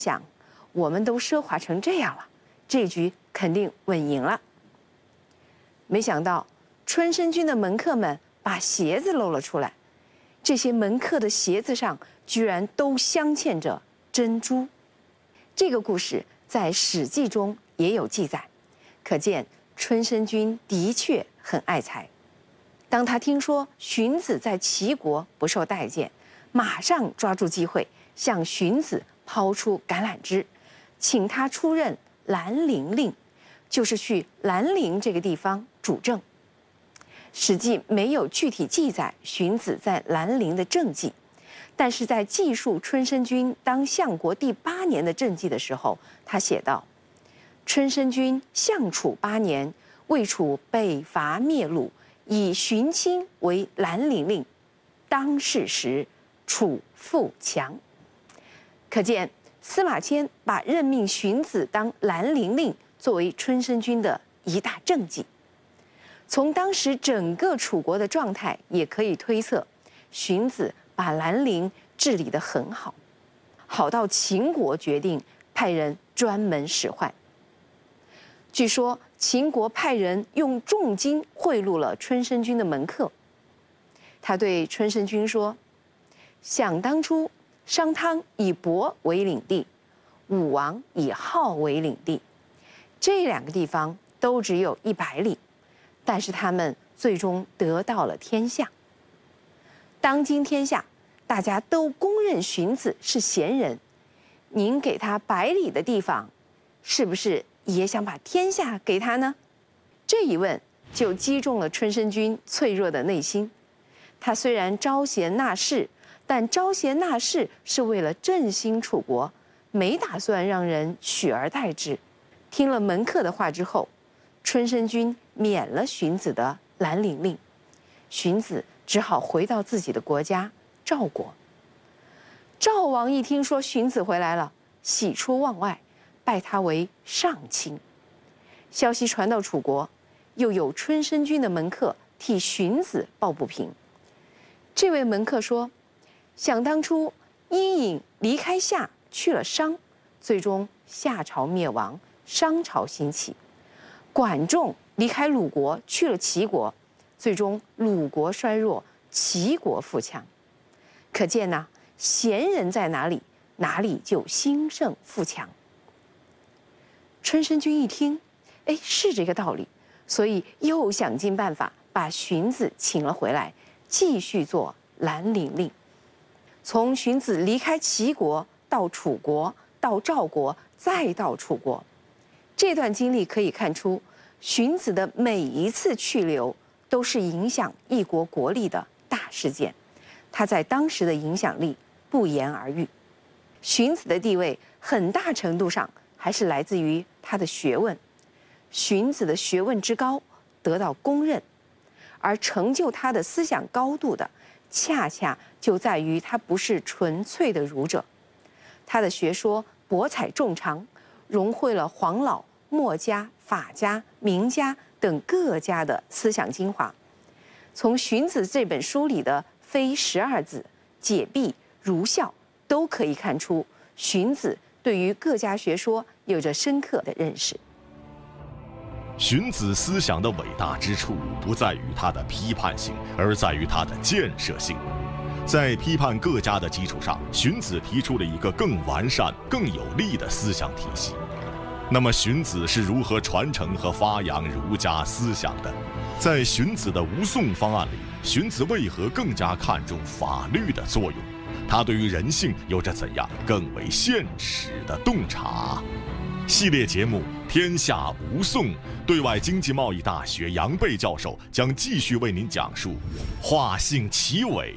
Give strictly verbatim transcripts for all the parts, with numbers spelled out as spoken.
想，我们都奢华成这样了，这局肯定稳赢了。没想到春申君的门客们把鞋子露了出来，这些门客的鞋子上居然都镶嵌着珍珠。这个故事在《史记》中也有记载，可见春申君的确很爱财。当他听说荀子在齐国不受待见，马上抓住机会向荀子抛出橄榄枝，请他出任兰陵令，就是去兰陵这个地方主政。《史记》没有具体记载荀子在兰陵的政绩，但是在记述春申君当相国第八年的政绩的时候，他写道：春申君相楚八年，魏楚北伐灭鲁，以荀卿为兰陵令，当世时楚富强。可见司马迁把任命荀子当兰陵令作为春申君的一大政绩。从当时整个楚国的状态也可以推测，荀子把兰陵治理得很好，好到秦国决定派人专门使唤。据说秦国派人用重金贿赂了春申君的门客。他对春申君说：想当初商汤以亳为领地，武王以镐为领地，这两个地方都只有一百里，但是他们最终得到了天下。当今天下大家都公认荀子是贤人，您给他百里的地方，是不是也想把天下给他呢？这一问就击中了春申君脆弱的内心。他虽然招贤纳士，但招贤纳士是为了振兴楚国，没打算让人取而代之。听了门客的话之后，春申君免了荀子的兰陵令，荀子只好回到自己的国家赵国。赵王一听说荀子回来了，喜出望外，拜他为上卿。消息传到楚国，又有春申君的门客替荀子抱不平。这位门客说：想当初伊尹离开夏去了商，最终夏朝灭亡，商朝兴起；管仲离开鲁国去了齐国，最终鲁国衰弱，齐国富强。可见呐、啊，贤人在哪里，哪里就兴盛富强。春申君一听，哎，是这个道理，所以又想尽办法把荀子请了回来，继续做兰陵令。从荀子离开齐国到楚国，到赵国，再到楚国，这段经历可以看出，荀子的每一次去留都是影响一国国力的大事件，他在当时的影响力不言而喻。荀子的地位很大程度上还是来自于他的学问，荀子的学问之高得到公认，而成就他的思想高度的，恰恰就在于他不是纯粹的儒者，他的学说博采众长，融汇了黄老、墨家、法家、名家等各家的思想精华。从荀子这本书里的非十二字、解蔽、儒孝，都可以看出荀子对于各家学说有着深刻的认识。 荀子思想的伟大之处不在于他的批判性，而在于他的建设性。在批判各家的基础上，荀子提出了一个更完善、更有力的思想体系。那么荀子是如何传承和发扬儒家思想的？在荀子的吴宋方案里，荀子为何更加看重法律的作用？他对于人性有着怎样更为现实的洞察？系列节目《天下吴宋》，对外经济贸易大学杨贝教授将继续为您讲述化性奇伟。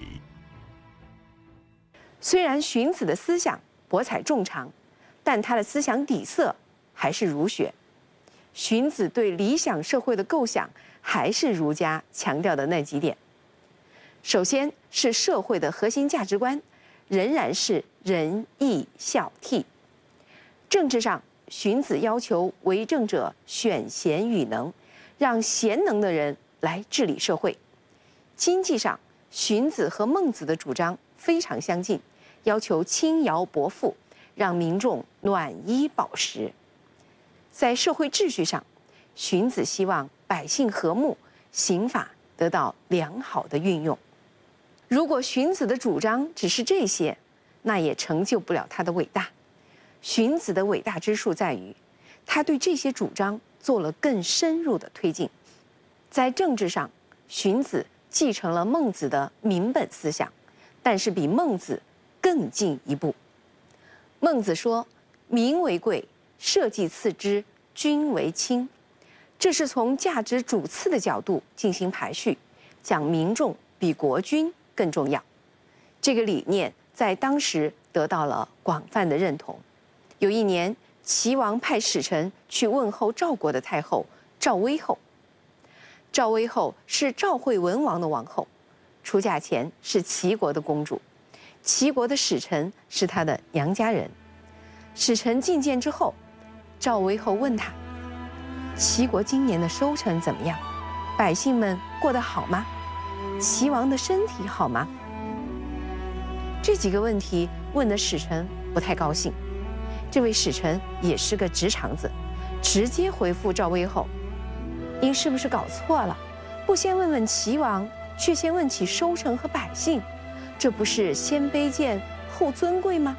虽然荀子的思想博采众长，但他的思想底色还是儒学。荀子对理想社会的构想还是儒家强调的那几点。首先是社会的核心价值观仍然是仁义孝悌。政治上，荀子要求为政者选贤与能，让贤能的人来治理社会。经济上，荀子和孟子的主张非常相近，要求轻徭薄赋， 让民众暖衣饱食。在社会秩序上，荀子希望百姓和睦，刑法得到良好的运用。如果荀子的主张只是这些，那也成就不了他的伟大。荀子的伟大之处在于，他对这些主张做了更深入的推进。在政治上，荀子继承了孟子的民本思想，但是比孟子更进一步。孟子说：“民为贵，社稷次之，君为轻。”这是从价值主次的角度进行排序，讲民众比国君更重要。这个理念在当时得到了广泛的认同。有一年，齐王派使臣去问候赵国的太后赵威后。赵威后是赵惠文王的王后，出嫁前是齐国的公主，齐国的使臣是她的娘家人。使臣觐见之后，赵威后问他：“齐国今年的收成怎么样？百姓们过得好吗？齐王的身体好吗？”这几个问题问的使臣不太高兴。这位使臣也是个直肠子，直接回复赵威后：“您是不是搞错了？不先问问齐王，却先问起收成和百姓，这不是先卑贱后尊贵吗？”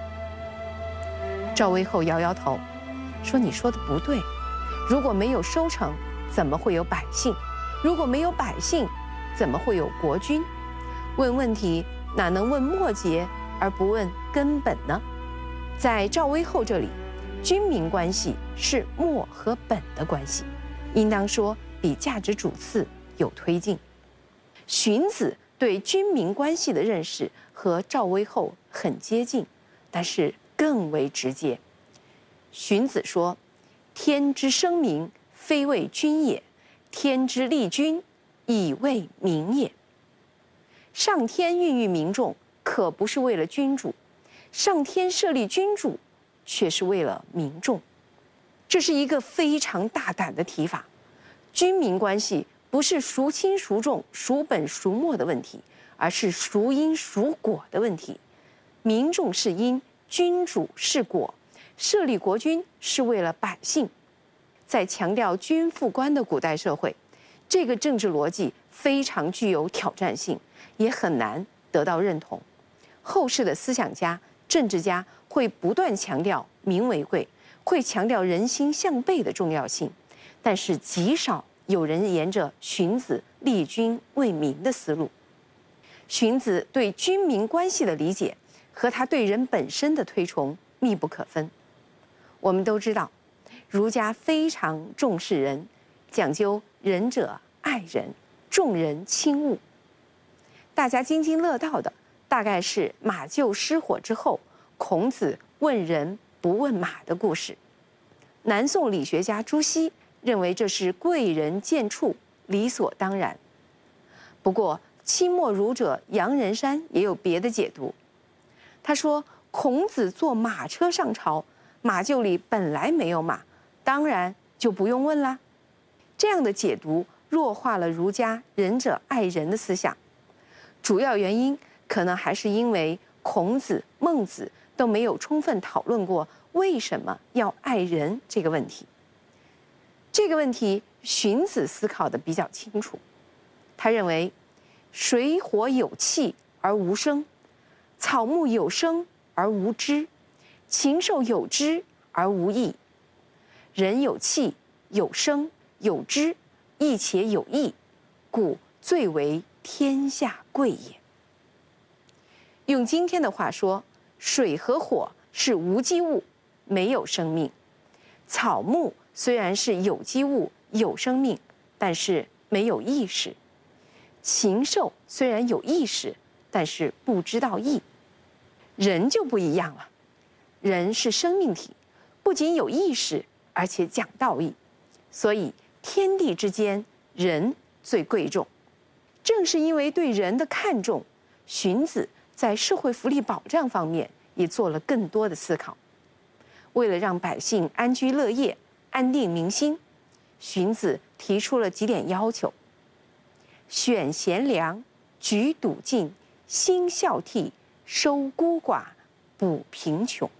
赵威后摇摇头，说：“你说的不对。如果没有收成，怎么会有百姓？如果没有百姓，怎么会有国君？问问题哪能问末节而不问根本呢？”在赵威后这里，君民关系是末和本的关系，应当说比价值主次有推进。荀子对君民关系的认识和赵威后很接近，但是更为直接。荀子说：“天之生民，非为君也；天之立君，以为民也。”上天孕育民众，可不是为了君主。上天设立君主，却是为了民众，这是一个非常大胆的提法。君民关系不是孰轻孰重、孰本孰末的问题，而是孰因孰果的问题。民众是因，君主是果，设立国君是为了百姓。在强调君父官的古代社会，这个政治逻辑非常具有挑战性，也很难得到认同。后世的思想家、政治家会不断强调民为贵，会强调人心向背的重要性，但是极少有人沿着荀子立君为民的思路。荀子对君民关系的理解和他对人本身的推崇密不可分。我们都知道，儒家非常重视人，讲究仁者爱人，重人轻物。大家津津乐道的大概是马厩失火之后，孔子问人不问马的故事。南宋理学家朱熹认为这是贵人贱畜，理所当然。不过清末儒者杨仁山也有别的解读。他说，孔子坐马车上朝，马厩里本来没有马，当然就不用问啦。这样的解读弱化了儒家仁者爱人的思想。主要原因可能还是因为孔子、孟子都没有充分讨论过为什么要爱人这个问题。这个问题，荀子思考的比较清楚。他认为，水火有气而无声，草木有声而无知，禽兽有知而无义。人有气、有声、有知，亦且有义，故最为天下贵也。用今天的话说，水和火是无机物，没有生命；草木虽然是有机物，有生命，但是没有意识；禽兽虽然有意识，但是不知道义。人就不一样了，人是生命体，不仅有意识，而且讲道义，所以天地之间，人最贵重。正是因为对人的看重，荀子在社会福利保障方面也做了更多的思考。为了让百姓安居乐业、安定民心，荀子提出了几点要求：选贤良，举笃进，兴孝悌，收孤寡，补贫穷。